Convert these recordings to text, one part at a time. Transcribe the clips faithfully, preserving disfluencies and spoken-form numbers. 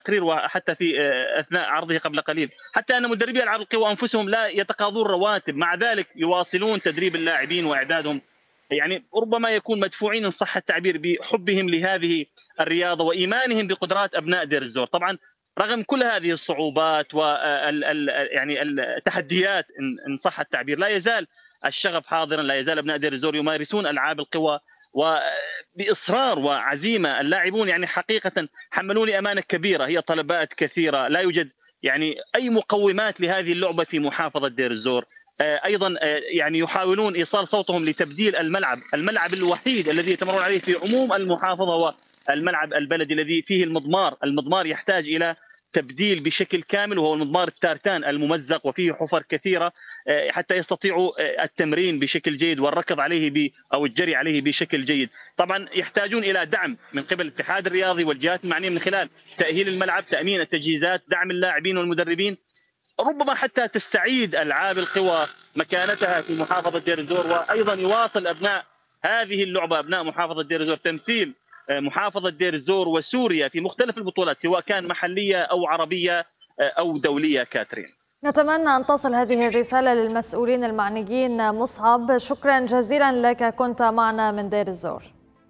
تقرير وحتى في اثناء عرضه قبل قليل، حتى ان مدربي العاب القوى انفسهم لا يتقاضون رواتب، مع ذلك يواصلون تدريب اللاعبين واعدادهم. يعني ربما يكون مدفوعين ان صح التعبير بحبهم لهذه الرياضه وايمانهم بقدرات ابناء دير الزور. طبعا رغم كل هذه الصعوبات و يعني التحديات ان صح التعبير، لا يزال الشغف حاضرا، لا يزال ابناء دير الزور يمارسون العاب القوى وباصرار وعزيمه. اللاعبون يعني حقيقه حملوني امانه كبيره، هي طلبات كثيره، لا يوجد يعني اي مقومات لهذه اللعبه في محافظه دير الزور. ايضا يعني يحاولون ايصال صوتهم لتبديل الملعب، الملعب الوحيد الذي يتمرون عليه في عموم المحافظه هو الملعب البلدي الذي فيه المضمار، المضمار يحتاج الى تبديل بشكل كامل، وهو المضمار التارتان الممزق وفيه حفر كثيره حتى يستطيعوا التمرين بشكل جيد والركض عليه او الجري عليه بشكل جيد. طبعا يحتاجون الى دعم من قبل الاتحاد الرياضي والجهات المعنيه من خلال تاهيل الملعب، تامين التجهيزات، دعم اللاعبين والمدربين، ربما حتى تستعيد العاب القوى مكانتها في محافظه دير الزور. وايضا يواصل ابناء هذه اللعبه، ابناء محافظه دير الزور، تمثيل محافظه دير الزور وسوريا في مختلف البطولات سواء كان محليه او عربيه او دوليه. كاترين، نتمنى أن تصل هذه الرسالة للمسؤولين المعنيين. مصعب، شكرا جزيلا لك، كنت معنا من دير الزور.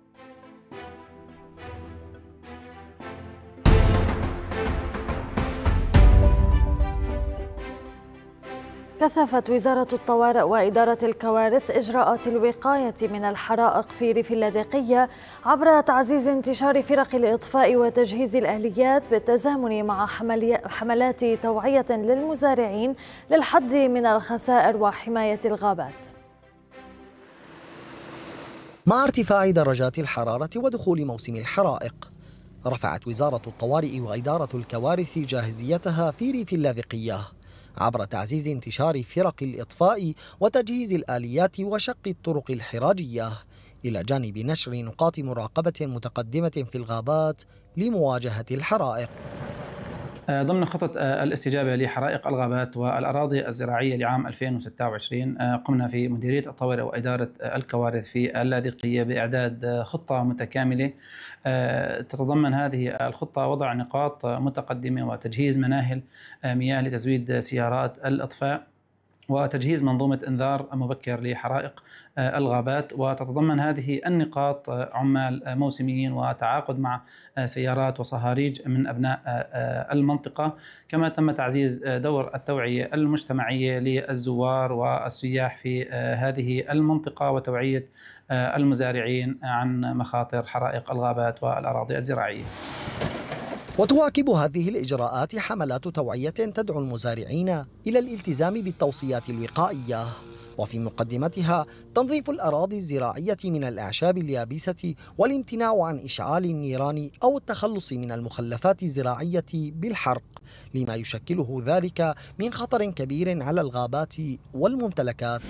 كثفت وزارة الطوارئ وإدارة الكوارث إجراءات الوقاية من الحرائق في ريف اللاذقية عبر تعزيز انتشار فرق الإطفاء وتجهيز الآليات بالتزامن مع حملات توعية للمزارعين للحد من الخسائر وحماية الغابات. مع ارتفاع درجات الحرارة ودخول موسم الحرائق، رفعت وزارة الطوارئ وإدارة الكوارث جاهزيتها في ريف اللاذقية عبر تعزيز انتشار فرق الإطفاء وتجهيز الآليات وشق الطرق الحراجية، إلى جانب نشر نقاط مراقبة متقدمة في الغابات لمواجهة الحرائق. ضمن خطط الاستجابة لحرائق الغابات والأراضي الزراعية لعام ألفين وستة وعشرين، قمنا في مديرية الطوارئ وإدارة الكوارث في اللاذقية بإعداد خطة متكاملة تتضمن هذه الخطة وضع نقاط متقدمة وتجهيز مناهل مياه لتزويد سيارات الإطفاء وتجهيز منظومة إنذار مبكر لحرائق الغابات، وتتضمن هذه النقاط عمال موسميين وتعاقد مع سيارات وصهاريج من أبناء المنطقة. كما تم تعزيز دور التوعية المجتمعية للزوار والسياح في هذه المنطقة وتوعية المزارعين عن مخاطر حرائق الغابات والأراضي الزراعية. وتواكب هذه الإجراءات حملات توعية تدعو المزارعين إلى الالتزام بالتوصيات الوقائية، وفي مقدمتها تنظيف الأراضي الزراعية من الأعشاب اليابسة والامتناع عن إشعال النيران أو التخلص من المخلفات الزراعية بالحرق، لما يشكله ذلك من خطر كبير على الغابات والممتلكات.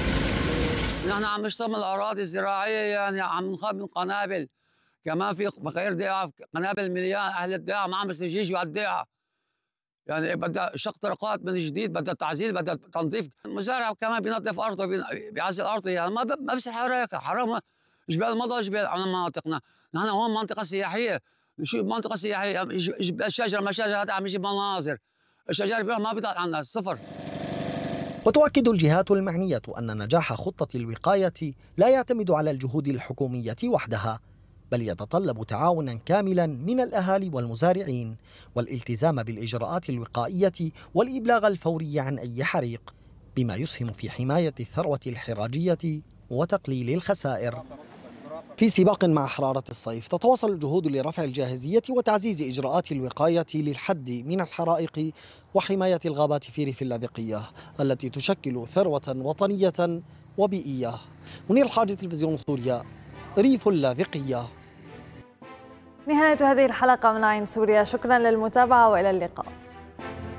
نحن عم نشتغل الأراضي الزراعية، يعني عم نخاف من قنابل، كمان في بخير دقيقة قنابل مليان، أهل الدقيقة ما عم يستجيجوا على الدقيقة، يعني بدها شق طرقات من جديد، بدها تعزيل، بدها تنظيف. المزارع كمان بينظف أرضه، بيعزل أرضه، يعني ما ما بيصير حرائق، حرام. جبال المضى جبال على مناطقنا، نحن هون منطقة سياحية، شو منطقة سياحية، الشجرة ما شجرة هذا عم يجيب مناظر، الشجر بيروح ما بيطلع عنا صفر. وتؤكد الجهات المعنية أن نجاح خطة الوقاية لا يعتمد على الجهود الحكومية وحدها، بل يتطلب تعاونا كاملا من الأهالي والمزارعين والالتزام بالإجراءات الوقائية والإبلاغ الفوري عن أي حريق، بما يسهم في حماية الثروة الحراجية وتقليل الخسائر. في سباق مع حرارة الصيف، تتواصل الجهود لرفع الجاهزية وتعزيز إجراءات الوقاية للحد من الحرائق وحماية الغابات في ريف اللاذقية التي تشكل ثروة وطنية وبيئية. منير الحاج، تلفزيون سوريا، ريف اللاذقية. نهاية هذه الحلقة من عين سوريا، شكرا للمتابعة وإلى اللقاء.